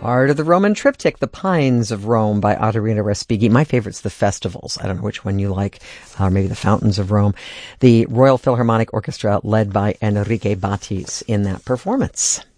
Art of the Roman Triptych, The Pines of Rome by Ottorino Respighi. My favorite's the festivals. I don't know which one you like, or maybe the Fountains of Rome. The Royal Philharmonic Orchestra led by Enrique Batis in that performance.